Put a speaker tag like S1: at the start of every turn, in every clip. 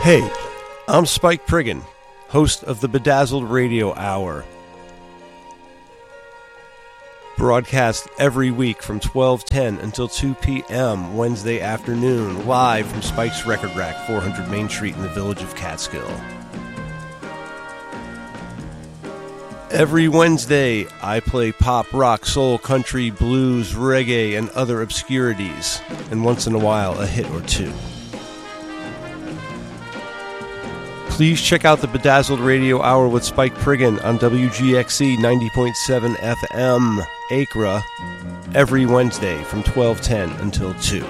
S1: Hey, I'm Spike Priggan, host of the Bedazzled Radio Hour. Broadcast every week from 12:10 until 2 p.m. Wednesday afternoon, live from Spike's Record Rack, 400 Main Street in the village of Catskill. Every Wednesday, I play pop, rock, soul, country, blues, reggae, and other obscurities, and once in a while, a hit or two. Please check out the Bedazzled Radio Hour with Spike Priggan on WGXC 90.7 FM, Acra, every Wednesday from 12:10 until 2.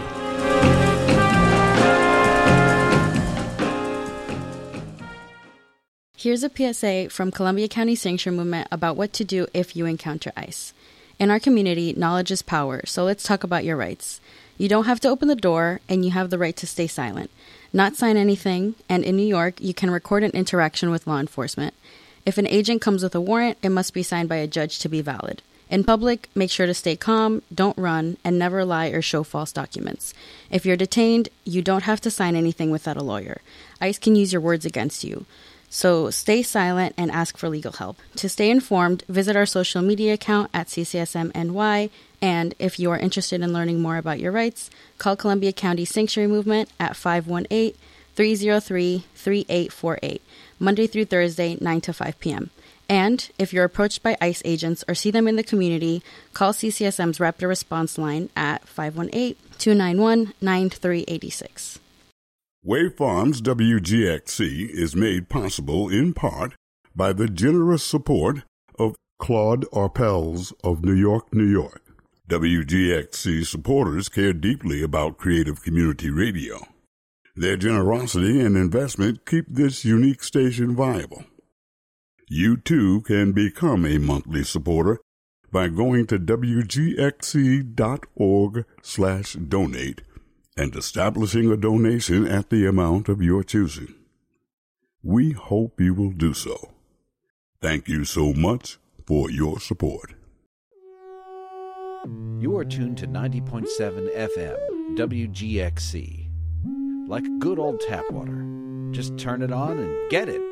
S2: Here's a PSA from Columbia County Sanctuary Movement about what to do if you encounter ICE. In our community, knowledge is power, so let's talk about your rights. You don't have to open the door, and you have the right to stay silent. Not sign anything, and in New York, you can record an interaction with law enforcement. If an agent comes with a warrant, it must be signed by a judge to be valid. In public, make sure to stay calm, don't run, and never lie or show false documents. If you're detained, you don't have to sign anything without a lawyer. ICE can use your words against you. So stay silent and ask for legal help. To stay informed, visit our social media account at CCSMNY, and if you are interested in learning more about your rights, call Columbia County Sanctuary Movement at 518-303-3848, Monday through Thursday, 9 to 5 p.m. And if you're approached by ICE agents or see them in the community, call CCSM's Rapid Response Line at 518-291-9386.
S3: Wave Farms WGXC is made possible in part by the generous support of Claude Arpels of New York, New York. WGXC supporters care deeply about creative community radio. Their generosity and investment keep this unique station viable. You too can become a monthly supporter by going to wgxc.org/donate and establishing a donation at the amount of your choosing. We hope you will do so. Thank you so much for your support.
S4: You are tuned to 90.7 FM, WGXC. Like good old tap water. Just turn it on and get it.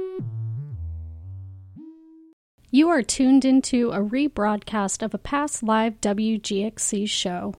S5: You are tuned into a rebroadcast of a past live WGXC show.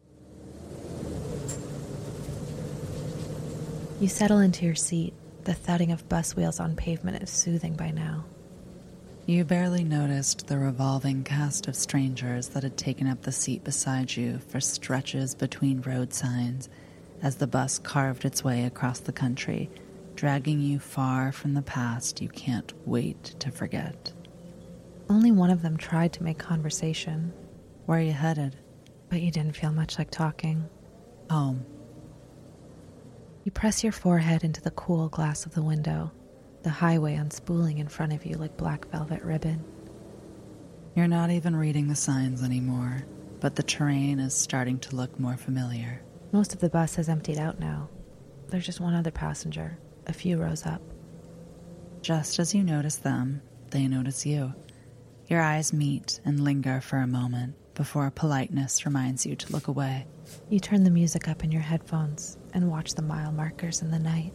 S6: You settle into your seat. The thudding of bus wheels on pavement is soothing by now.
S7: You barely noticed the revolving cast of strangers that had taken up the seat beside you for stretches between road signs as the bus carved its way across the country, dragging you far from the past you can't wait to forget.
S6: Only one of them tried to make conversation.
S7: Where are you headed?
S6: But you didn't feel much like talking.
S7: Home.
S6: You press your forehead into the cool glass of the window, the highway unspooling in front of you like black velvet ribbon.
S7: You're not even reading the signs anymore, but the terrain is starting to look more familiar.
S6: Most of the bus has emptied out now. There's just one other passenger, a few rows up.
S7: Just as you notice them, they notice you. Your eyes meet and linger for a moment before politeness reminds you to look away.
S6: You turn the music up in your headphones and watch the mile markers in the night.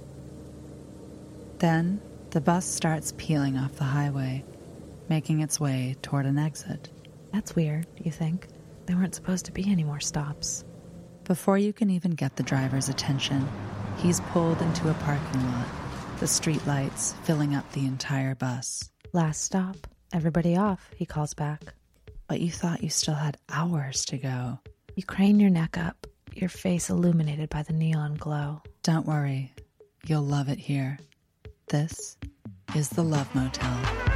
S7: Then, the bus starts peeling off the highway, making its way toward an exit.
S6: That's weird, you think. There weren't supposed to be any more stops.
S7: Before you can even get the driver's attention, he's pulled into a parking lot, the streetlights filling up the entire bus.
S6: Last stop. Everybody off, he calls back.
S7: But you thought you still had hours to go.
S6: You crane your neck up, your face illuminated by the neon glow.
S7: Don't worry, you'll love it here. This is the Love Motel.